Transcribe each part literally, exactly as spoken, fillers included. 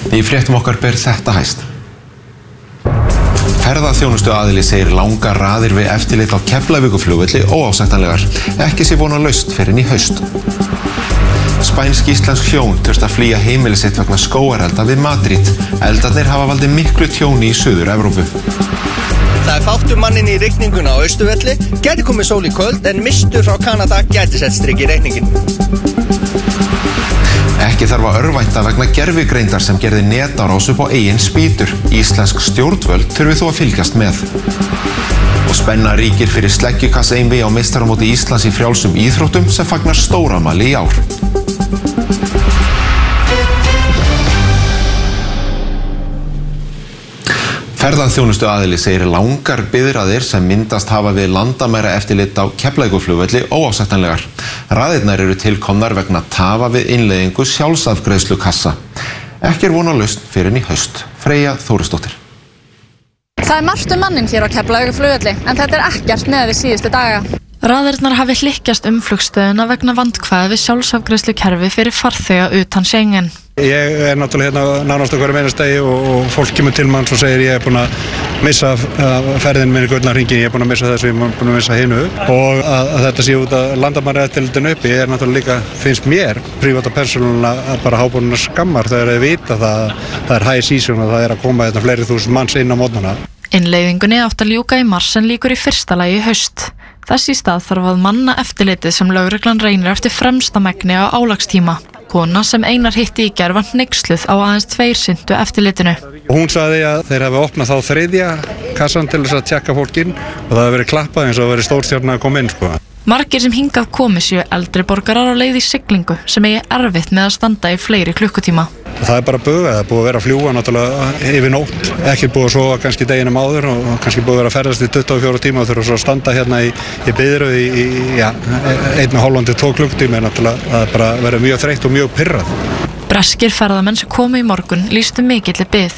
Í fréttum okkar ber þetta hæst. Ferðaþjónustu aðili segir langar raðir við eftirlit á Keflavíkurflugvelli óásættanlegar. Ekki sé von á lausn fyrr en í haust. Spænsk-íslensk hjón þurfti að flýja heimili sitt vegna skógarelda við Madrid. Eldarnir hafa valdið miklu tjóni í Suður-Evrópu. Það er fátt um manninn í rigninguna á Austurvelli, gæti komið sól í kvöld en mistur frá Kanada gæti sett strik í reikningin. Ekki þarf að örvænta vegna gervigreindar sem gerði netárás upp á eigin spýtur. Íslensk stjórnvöld þurfi þó að fylgjast með. Og spenna ríkir fyrir sleggjukassa einví á meistaramóti Íslands í frjálsum íþróttum sem fagnar stórafmæli í ár. Ferðaþjónustu aðili segir langar biðraðir sem myndast hafa við landamæra eftirlit á Keflavíkurflugvelli óásættanlegar. Raðirnar eru tilkomnar vegna tafa við innleiðingu sjálfsafgreiðslukassa. Ekki er von á lausn fyrr en í haust. Freyja Þórisdóttir. Það er margt um manninn hér á Keflavíkurflugvelli, en þetta er ekkert með við síðustu daga. Raðirnar hafi hlykkjast um flugstöðuna vegna vandkvæða við sjálfsafgreiðslukerfi fyrir farþega utan Schengen. Ég er náttúrulega hérna nánast á hverjum einastegi og, og fólk kemur til manns og segir ég er búin að missa ferðin minni gullnarhringin, ég er búin að missa þessu, ég er búin að missa hinu og að, að þetta sé út að landamæraeftirlitinu uppi er náttúrulega líka, finnst mér, prívat og persónulega bara hábúinnar skammar þegar þeir vita það, það er high season og það er að koma þetta fleiri þúsund manns inn á mótnana. Innleiðingunni átt að ljúka í mars en lýkur í fyrsta lagi í haust. Þess í stað þarf að manna eftirlitið sem lögreglan reynir eftir fremsta megni á álagstíma. Kona sem Einar hitti í gær var hneyksluð á aðeins tveir sinntu eftirlitinu. Hún sagði að þeir hafi opnað þá þriðja kassan til þess að tjekka fólkinn og það hafi verið klappað eins og það verið stórstjórna að koma inn sko. Margir sem hingað komi séu eldri borgarar á leið í siglingu sem eigi erfitt með að standa í fleiri klukkutíma. Það er bara bugað, það er búið að vera að fljúga náttúrulega yfir nótt, ekki búið að sofa kannski deginum áður og kannski búið að vera að ferðast í tuttugu og fjóra tíma og þurfa svo að standa hérna í, í biðröð í, í ja, einn og hálfan til tvo klukkutíma náttúrulega, það er bara verið mjög þreytt og mjög pirrað. Breskir ferðamenn sem komu í morgun lýstu mikilli bið.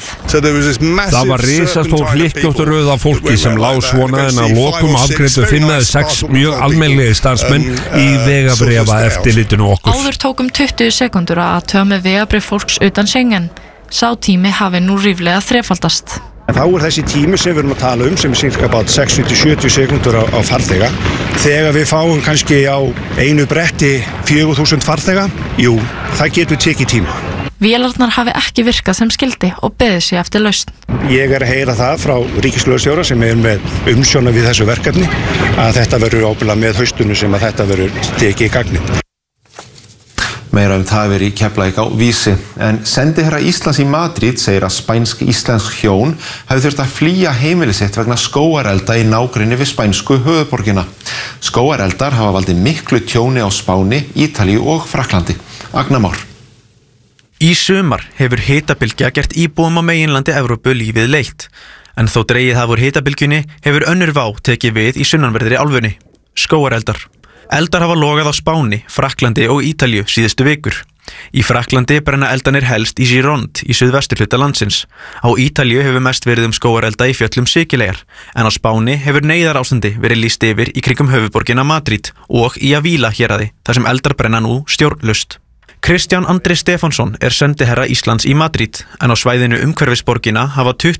Það var risastór hlykkjóttur röð af fólki sem lá svona en að lokum afgreiddu fimm eða sex mjög almennilegi starfsmenn í vegabréfa eftirlitinu okkur. Áður tókum tuttugu sekúndur að athuga með vegabréf fólks utan Schengen. Sá tími hafi nú ríflega þrefaldast. En þá er þessi tími sem við erum að tala um sem er cirka about sextíu til sjötíu sekúndur á, á farþega. Þegar við fáum kannski á einu bretti fjögur þúsund farþega, jú, það getur tekið tíma. Vélarnar hafi ekki virkað sem skildi og beðið sig eftir lausn. Ég er að heyra það frá ríkislögreglustjóra sem er með umsjóna við þessu verkefni að þetta verður ábyggilega með haustinu sem að þetta verður tekið í gagnið. Meira um það verið í Keflavík á Vísi. En sendiherra Íslands í Madrid segir að spænsk-íslensk hjón hafi þurft að flýja heimili sitt vegna skógarelda í nágrenni við spænsku höfuðborgina. Skógareldar hafa valdið miklu tjóni á Spáni, Ítalíu og Frakklandi. Agna Már. Í sumar hefur hitabylgja gert íbúum á meginlandi Evrópu lífið leitt. En þó dregið hafi úr hitabylgjunni hefur önnur vá tekið við í sunnanverðri álfunni. Skógareldar. Eldar hafa logað á Spáni, Frakklandi og Ítalíu síðustu vikur. Í Frakklandi brenna eldanir helst í Gironde í suðvesturhluta landsins. Á Ítalíu hefur mest verið um skógarelda í fjöllum Sikileyjar, en á Spáni hefur neyðarástandi verið lýst yfir í kringum höfuðborgina Madrid og í Avila héraði, þar sem eldar brenna nú stjórnlaust. Kristján Andri Stefánsson er sendiherra Íslands í Madrid, en á svæðinu umhverfis borgina hafa tuttugu